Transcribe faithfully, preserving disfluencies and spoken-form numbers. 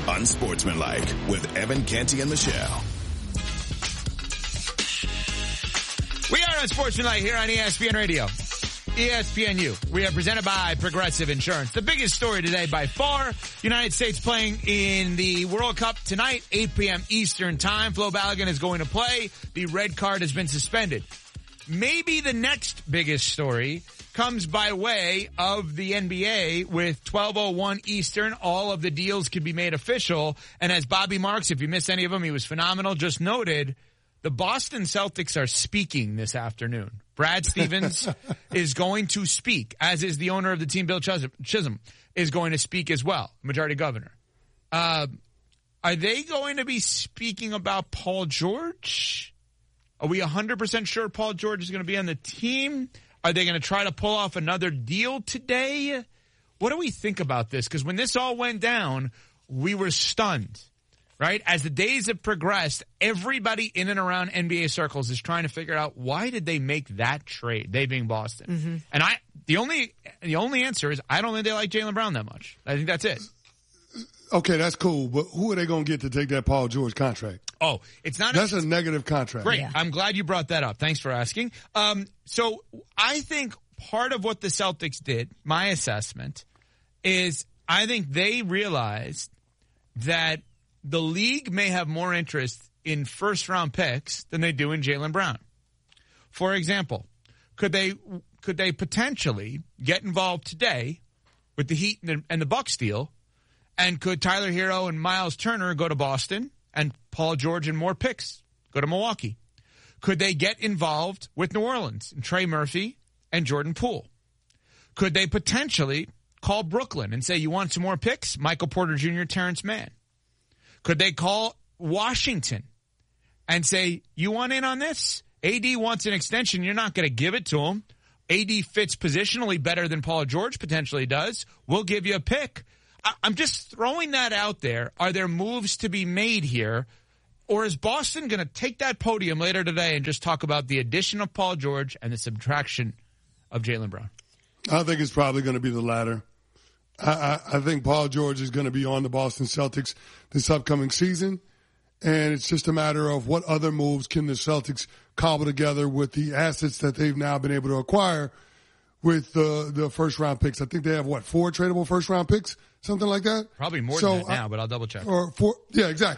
Unsportsmanlike with Evan Canty and Michelle. We are Unsportsmanlike here on E S P N Radio. E S P N U. We are presented by Progressive Insurance. The biggest story today by far, United States playing in the World Cup tonight, eight p.m. Eastern time. Flo Balogun is going to play. The red card has been suspended. Maybe the next biggest story comes by way of the N B A with twelve oh one Eastern. All of the deals could be made official. And as Bobby Marks, if you missed any of them, he was phenomenal, just noted, the Boston Celtics are speaking this afternoon. Brad Stevens is going to speak, as is the owner of the team, Bill Chisholm, is going to speak as well, majority governor. Uh, are they going to be speaking about Paul George? Are we one hundred percent sure Paul George is going to be on the team? Are they going to try to pull off another deal today? What do we think about this? Because when this all went down, we were stunned. Right? As the days have progressed, everybody in and around N B A circles is trying to figure out why did they make that trade, they being Boston. Mm-hmm. And I, the only, the only answer is I don't think they like Jaylen Brown that much. I think that's it. Okay, that's cool, but who are they going to get to take that Paul George contract? Oh, it's not. That's a, a negative contract. Great. Yeah. I'm glad you brought that up. Thanks for asking. Um, so I think part of what the Celtics did, my assessment, is I think they realized that the league may have more interest in first-round picks than they do in Jaylen Brown. For example, could they could they potentially get involved today with the Heat and the, and the Bucks deal, and could Tyler Hero and Miles Turner go to Boston and Paul George and more picks go to Milwaukee? Could they get involved with New Orleans and Trey Murphy and Jordan Poole? Could they potentially call Brooklyn and say, you want some more picks? Michael Porter Junior, Terrence Mann. Could they call Washington and say, you want in on this? A D wants an extension. You're not going to give it to him. A D fits positionally better than Paul George potentially does. We'll give you a pick. I- I'm just throwing that out there. Are there moves to be made here? Or is Boston going to take that podium later today and just talk about the addition of Paul George and the subtraction of Jaylen Brown? I think it's probably going to be the latter. I, I, I think Paul George is going to be on the Boston Celtics this upcoming season, and it's just a matter of what other moves can the Celtics cobble together with the assets that they've now been able to acquire with the the first round picks. I think they have what four tradable first round picks, something like that. Probably more so than that now, I, but I'll double check. Or four, yeah, exactly.